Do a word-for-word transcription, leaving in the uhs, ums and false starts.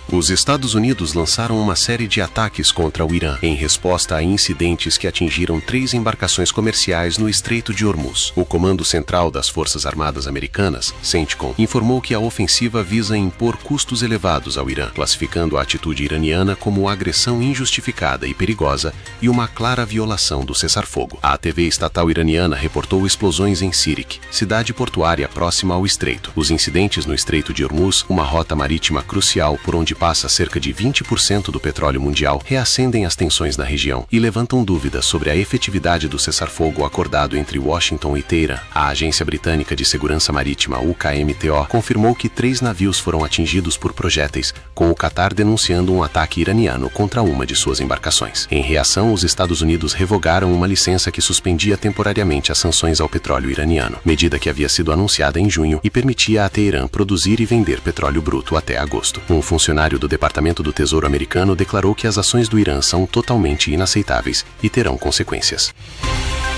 Os Estados Unidos lançaram uma série de ataques contra o Irã, em resposta a incidentes que atingiram três embarcações comerciais no Estreito de Hormuz. O Comando Central das Forças Armadas Americanas, CENTCOM, informou que a ofensiva visa impor custos elevados ao Irã, classificando a atitude iraniana como agressão injustificada e perigosa e uma clara violação do cessar-fogo. A T V estatal iraniana reportou explosões em Sirik, cidade portuária próxima ao estreito. Os incidentes no Estreito de Hormuz, uma rota marítima crucial por onde passa cerca de vinte por cento do petróleo mundial, reacendem as tensões na região e levantam dúvidas sobre a efetividade do cessar-fogo acordado entre Washington e Teherã. A Agência Britânica de Segurança Marítima, U K M T O, confirmou que três navios foram atingidos por projéteis, com o Catar denunciando um ataque iraniano contra uma de suas embarcações. Em reação, os Estados Unidos revogaram uma licença que suspendia temporariamente as sanções ao petróleo iraniano, medida que havia sido anunciada em junho e permitia a Teherã produzir e vender petróleo bruto até agosto. Um funcionário do Departamento do Tesouro americano declarou que as ações do Irã são totalmente inaceitáveis e terão consequências.